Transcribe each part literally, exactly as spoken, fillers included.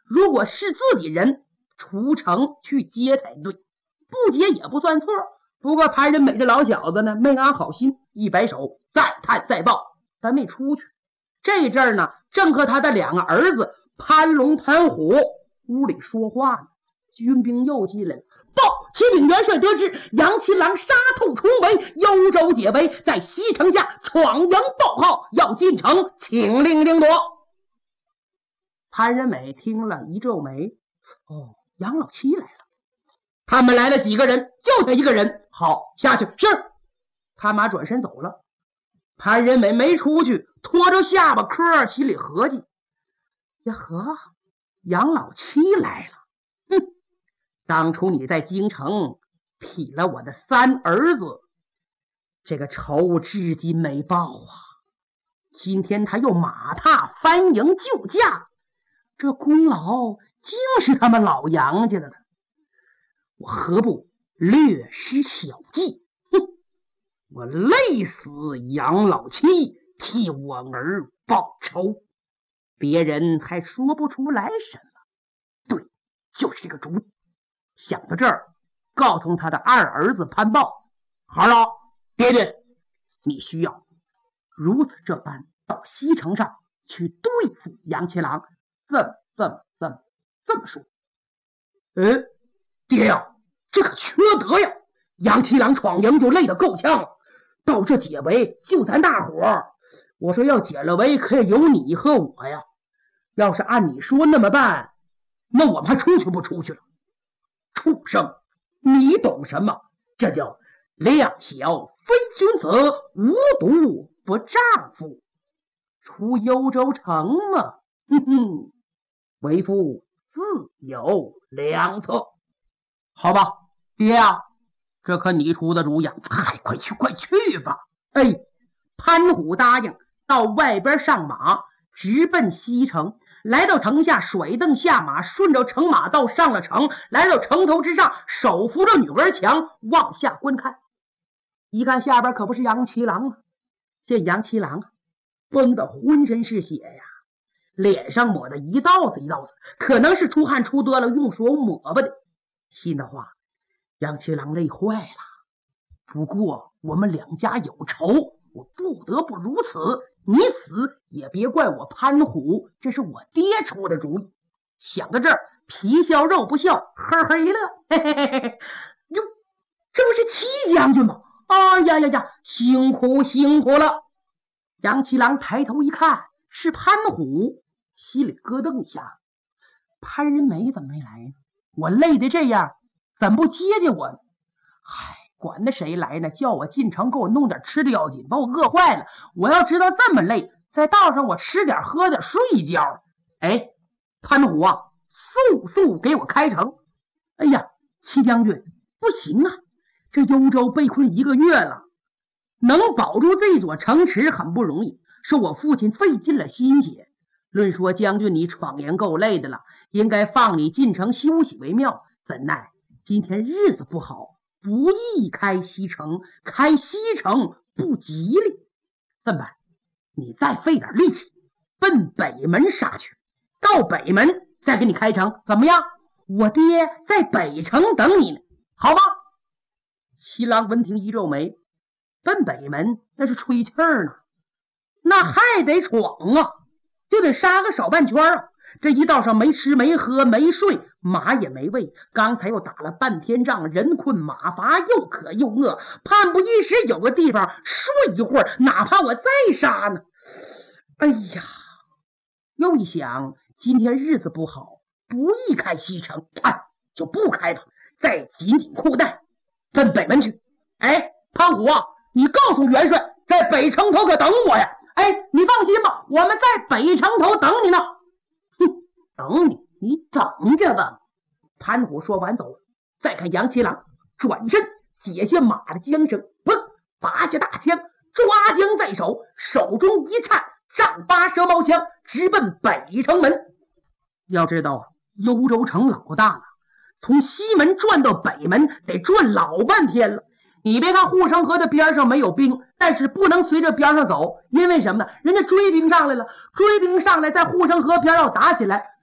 如果是自己人，出城去接才对，不接也不算错。不过潘仁美这老小子呢，没安好心，一摆手，再探再报，但没出去。这阵儿呢，正和他的两个儿子潘龙、潘虎屋里说话呢，军兵又进来了。报，启禀元帅得知，杨七郎杀透重围，幽州解围，在西城下闯营报号，要进城，请令定夺。潘仁美听了一皱眉，哦，杨老七来了。他们来了几个人？就他一个人。好，下去。是。他妈转身走了。潘仁美没出去，拖着下巴颏，心里合计：呀呵，杨老七来了。哼，当初你在京城劈了我的三儿子，这个仇至今没报啊。今天他又马踏翻营救驾，这功劳竟是他们老杨家的了。我何不略施小计？哼，我累死杨老七，替我儿报仇，别人还说不出来什么。对，就是这个主意。想到这儿，告诉他的二儿子潘豹：好了，爹爹，你需要如此这般到西城上去对付杨七郎。这么这么这么这么说。呃，爹呀、啊，这可缺德呀！杨七郎闯营就累得够呛了，到这解围就咱大伙儿。我说要解了围，可以有你和我呀。要是按你说那么办，那我们还出去不出去了？畜生，你懂什么？这叫量小非君子，无毒不丈夫。出幽州城嘛，哼哼，为父自有良策。好吧，爹啊，这可你出的主意。嗨，快去快去吧。哎，潘虎答应，到外边上马，直奔西城。来到城下，甩蹬下马，顺着城马道上了城，来到城头之上，手扶着女儿墙，往下观看。一看下边可不是杨七郎啊，见杨七郎啊，崩得浑身是血呀，脸上抹的一道子一道子，可能是出汗出多了，用手抹吧的。心的话，杨七郎累坏了。不过我们两家有仇，我不得不如此。你死也别怪我潘虎，这是我爹出的主意。想到这儿，皮笑肉不笑，呵呵一乐，嘿嘿嘿嘿，哟，这不是戚将军吗？哎呀呀呀，辛苦辛苦了。杨七郎抬头一看，是潘虎，心里咯噔一下。潘仁美怎么没来呢？我累得这样，怎么不接接我呢？嗨，管他谁来呢，叫我进城给我弄点吃的要紧，把我饿坏了。我要知道这么累，在道上我吃点喝点睡一觉。哎，潘虎啊，速速给我开城。哎呀，戚将军不行啊，这幽州被困一个月了，能保住这座城池很不容易，是我父亲费尽了心血。论说将军你闯营够累的了，应该放你进城休息为妙，怎奈今天日子不好，不宜开西城，开西城不吉利。怎么办？你再费点力气，奔北门杀去，到北门再给你开城，怎么样？我爹在北城等你呢，好吧？七郎闻听一皱眉，奔北门那是吹气儿呢，那还得闯啊，就得杀个少半圈啊。这一道上没吃没喝没睡，马也没喂，刚才又打了半天仗，人困马乏，又渴又饿，盼不一时有个地方睡一会儿，哪怕我再杀呢。哎呀，又一想今天日子不好，不宜开西城，哎，就不开吧，再紧紧裤带奔北门去。哎，潘虎啊，你告诉元帅，在北城头可等我呀。哎，你放心吧，我们在北城头等你呢。哼，等你，你等着吧。潘虎说完走了，再看杨七郎转身解下马的缰绳，砰，拔下大枪，抓缰在手，手中一颤，丈八蛇矛枪，直奔北城门。要知道啊，幽州城老大了，从西门转到北门得转老半天了。你别看护城河的边上没有兵，但是不能随着边上走，因为什么呢？人家追兵上来了，追兵上来在护城河边要打起来，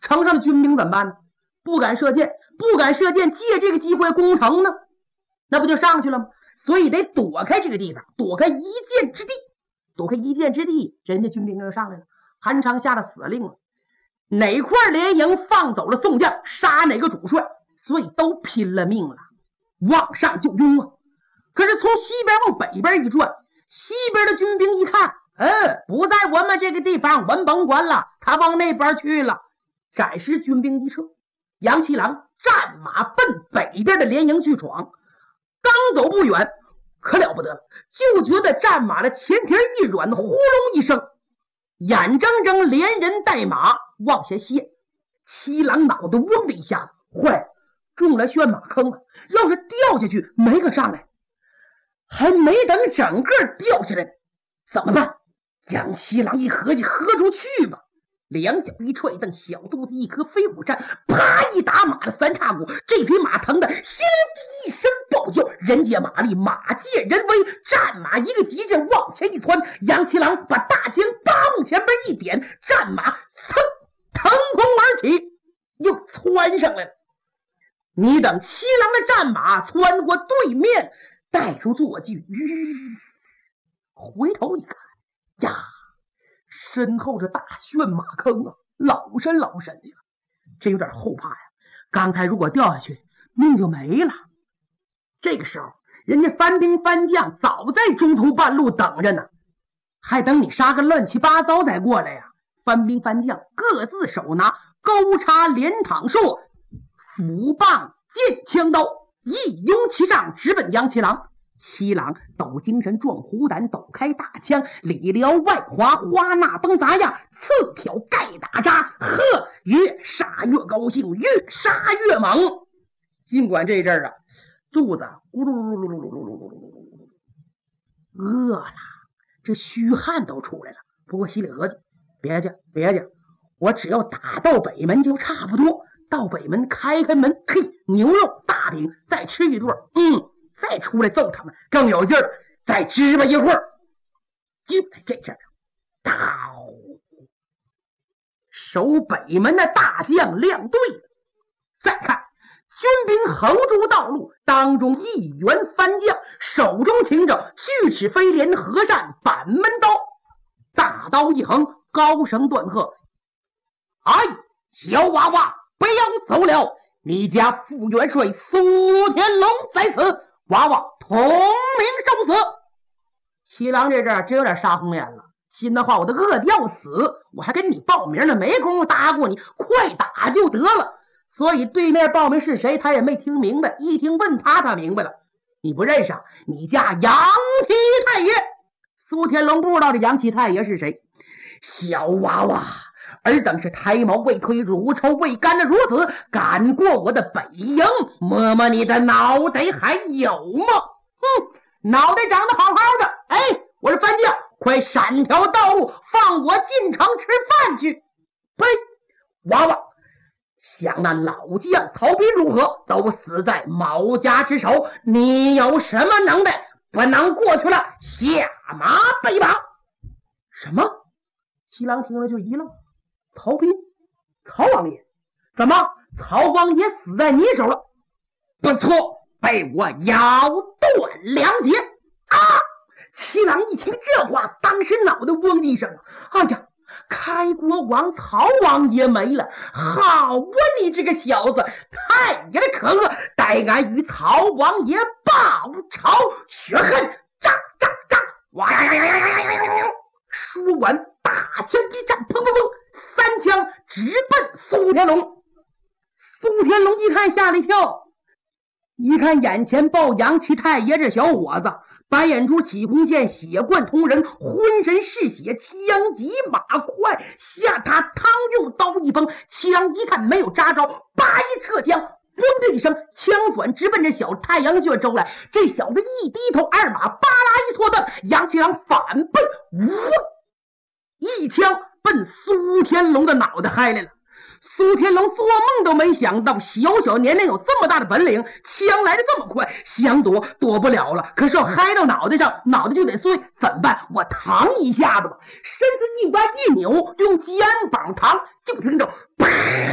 城上的军兵怎么办呢？不敢射箭，不敢射箭，借这个机会攻城呢，那不就上去了吗？所以得躲开这个地方，躲开一箭之地，躲开一箭之地，人家军兵就上来了。韩昌下了死令了，哪块连营放走了宋将，杀哪个主帅，所以都拼了命了，往上就拥啊。可是从西边往北边一转，西边的军兵一看，嗯，不在我们这个地方，我们甭管了，他往那边去了。暂时军兵一撤，杨七郎战马奔北边的连营去闯。刚走不远，可了不得了，就觉得战马的前蹄一软，呼隆一声，眼睁睁连人带马往下陷。七郎脑袋嗡的一下子，坏了，中了旋马坑了，要是掉下去没个上来。还没等整个掉下来，怎么办？杨七郎一合计，合出去吧，两脚一踹蹬，小肚子一颗飞虎扇，啪一打马的三叉骨，这匹马疼的歘一声暴叫，人借马力，马借人威，战马一个急阵往前一窜，杨七郎把大枪叭往前边一点，战马噌腾空而起，又窜上来了。你等七郎的战马窜过对面，带出坐骑，回头一看呀，身后这大旋马坑啊，老深老深的了，这有点后怕呀。刚才如果掉下去，命就没了。这个时候，人家番兵番将早在中途半路等着呢，还等你杀个乱七八糟再过来呀。番兵番将各自手拿钩叉连躺槊、斧棒剑枪刀，一拥其上，直奔杨七郎。七郎抖精神壮虎胆，抖开大枪，里撩外滑，花那崩杂样，刺挑盖打扎，呵，越杀越高兴，越杀越猛。尽管这阵儿啊，肚子咕噜噜噜噜噜噜噜噜噜饿了，这虚汗都出来了。不过心里合计，别介别介，我只要打到北门就差不多。到北门开开门，嘿，牛肉大饼再吃一顿，嗯，再出来揍他们更有劲儿。再支吧一会儿，就在这阵儿，到守北门的大将亮队了。再看军兵横住道路，当中一员番将手中擎着锯齿飞镰和善板门刀，大刀一横，高声断喝：哎，小娃娃，不要走了！你家副元帅苏天龙在此，娃娃同名受死。七郎这阵真有点杀红眼了，心的话我都饿得要死，我还跟你报名呢，没工夫搭过你，快打就得了。所以对面报名是谁他也没听明白，一听问他他明白了，你不认识啊？你家杨七太爷。苏天龙不知道这杨七太爷是谁。小娃娃，尔等是胎毛未退，乳臭未干的如此，赶过我的北营，摸摸你的脑袋还有吗？哼，脑袋长得好好的，哎，我是番将，快闪条道路，放我进城吃饭去。呸！娃娃，想那老将曹丕如何，都死在毛家之手，你有什么能耐，不能过去了？下马背绑！什么？七郎听了就一愣。曹丕，曹王爷，怎么曹王爷死在你手了？不错，被我咬断两截啊！七郎一听这话，当时脑袋嗡的一声，哎呀，开国王曹王爷没了！好啊，你这个小子，太爷的可恶，待俺与曹王爷报仇雪恨！炸炸炸！哇呀呀呀呀呀呀呀！说完，大枪一战，砰砰砰，三枪直奔苏天龙。苏天龙一看吓了一跳，一看眼前抱杨七太爷这小伙子，白眼珠起红线，血贯瞳仁，浑身是血，枪急马快，下他汤用刀一崩。七郎一看没有扎着，叭一撤枪，嘣的一声，枪转直奔这小太阳穴周来。这小子一低头，二马巴拉一错蹬，杨七郎反背，呜，一枪奔苏天龙的脑袋嗨来了。 苏天龙做梦都没想到，小小年龄有这么大的本领，枪来的这么快，想躲躲不了了。可是要嗨到脑袋上，脑袋就得碎，怎么办？我扛一下子吧，身子一歪一扭，用肩膀扛，就听着啪，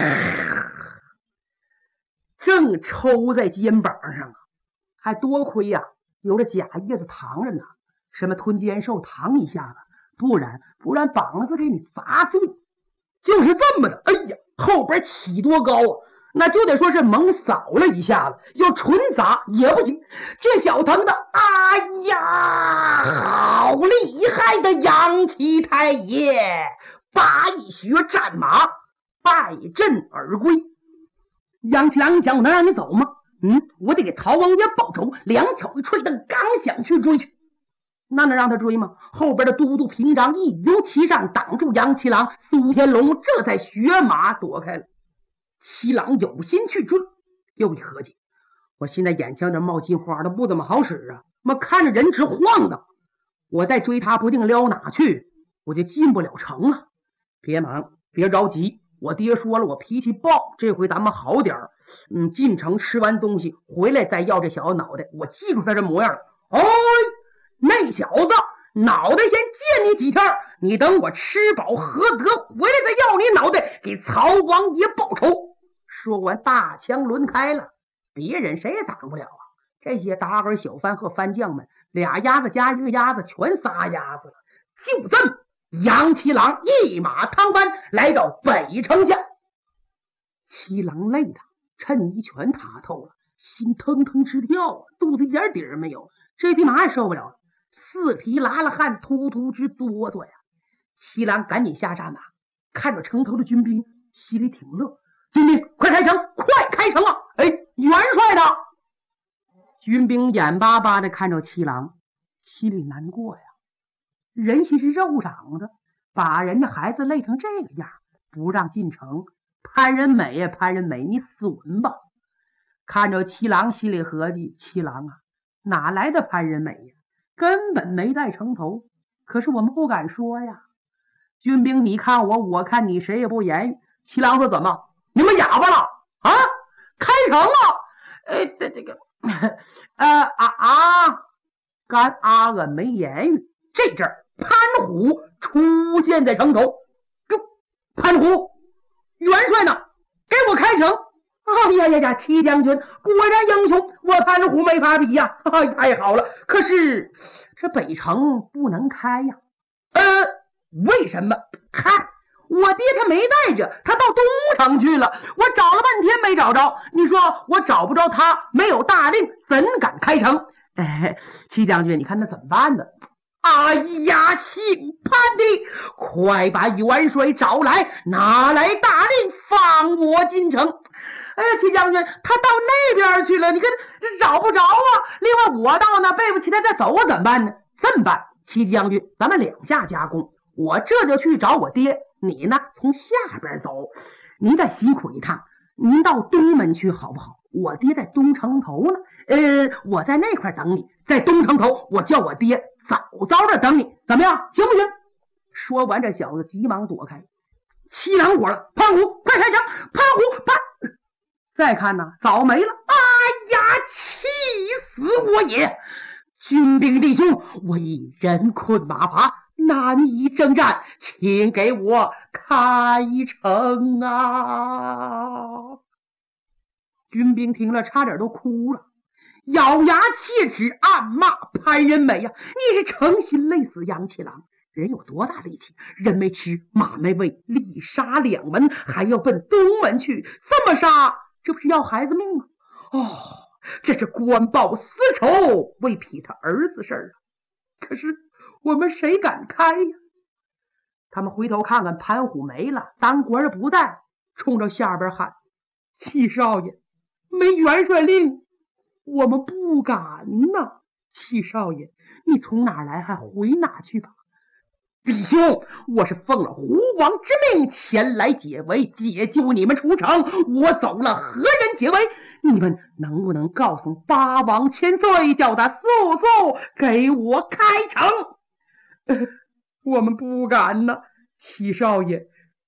正抽在肩膀上啊！还多亏呀、啊，有了假叶子扛着呢，什么吞肩兽扛一下子，不然不然膀子给你砸碎。就是这么的，哎呀，后边起多高啊，那就得说是猛扫了一下子，要纯砸也不行，这小疼的，哎呀，好厉害的杨七太爷！八一学战马，败阵而归。杨七郎，你想我能让你走吗？嗯，我得给曹王爷报仇。两脚一踹蹬，刚想去追去，那能让他追吗？后边的都督平章一拥其上，挡住杨七郎。苏天龙这才学马躲开了。七郎有心去追，又一合计，我现在眼前这冒金花的不怎么好使啊，我看着人直晃荡，我再追他不定撩哪去，我就进不了城了。别忙，别着急，我爹说了，我脾气暴，这回咱们好点儿。嗯，进城吃完东西回来再要这小子脑袋，我记住他这模样了。哎，那小子脑袋先借你几天，你等我吃饱喝得回来再要你脑袋，给曹王爷报仇。说完大枪抡开了，别人谁也挡不了啊！这些打耳小番和番将们，俩鸭子加一个鸭子，全仨鸭子了。就这么，杨七郎一马趟翻来到北城下。七郎累的衬衣全塌透了，心腾腾直跳啊，肚子一点底儿没有，这匹马也受不了了，四蹄拉了汗，突突直哆嗦呀。七郎赶紧下战马，看着城头的军兵，心里挺乐。军兵，快开城，快开城啊！哎，元帅的军兵眼巴巴的看着七郎，心里难过呀。人心是肉长的，把人家孩子累成这个样，不让进城，潘仁美呀，潘仁美，你损吧！看着七郎，心里合计，七郎啊，哪来的潘仁美呀？根本没在城头。可是我们不敢说呀。军兵你看我，我看你，谁也不言语。七郎说，怎么？你们哑巴了啊？开城了？呃，这这个，呃啊啊，干阿俺没言语。这阵儿，潘虎出现在城头。潘虎，元帅呢？给我开城！哎呀呀呀，七将军果然英雄，我潘虎没法比呀！哎，太好了。可是这北城不能开呀。呃，为什么？嗨。我爹他没在这，他到东城去了，我找了半天没找着。你说我找不着他，没有大令，怎敢开城？哎，七将军，你看那怎么办呢？哎呀，姓潘的，快把元帅找来，拿来大令，放我进城。哎呀，七将军，他到那边去了，你看这找不着啊。另外我到那背不起他再走，我怎么办呢？这么办，七将军，咱们两下夹攻，我这就去找我爹。你呢，从下边走，您再辛苦一趟，您到东门去好不好？我爹在东城头呢，呃，我在那块等你，在东城头，我叫我爹早早的等你，怎么样？行不行？说完，这小子急忙躲开。七郎火了，潘虎，快开城！潘虎，潘！再看呢，早没了。哎呀，气死我也！军兵弟兄，我已人困马乏，难以征战，请给我开城啊！军兵听了差点都哭了，咬牙切齿暗骂潘仁美呀、啊，你是诚心累死杨七郎，人有多大力气，人没吃马没喂，力杀两门，还要奔东门去，这么杀，这不是要孩子命吗？哦，这是官报私仇，为匹他儿子事儿啊！可是我们谁敢开呀？他们回头看看潘虎没了，当官的不在，冲着下边喊：七少爷，没元帅令，我们不敢呐！七少爷，你从哪来还回哪去吧。弟兄，我是奉了胡王之命前来解围，解救你们出城，我走了何人解围？你们能不能告诉八王千岁，叫他速速给我开城？呃、我们不敢呢。七少爷，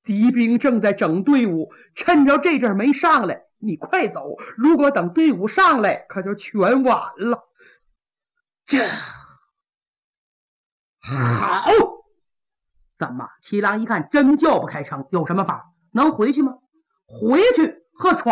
敌兵正在整队伍，趁着这阵没上来，你快走，如果等队伍上来，可就全完了。这好，怎么？七郎一看真叫不开城，有什么法？能回去吗？回去和闯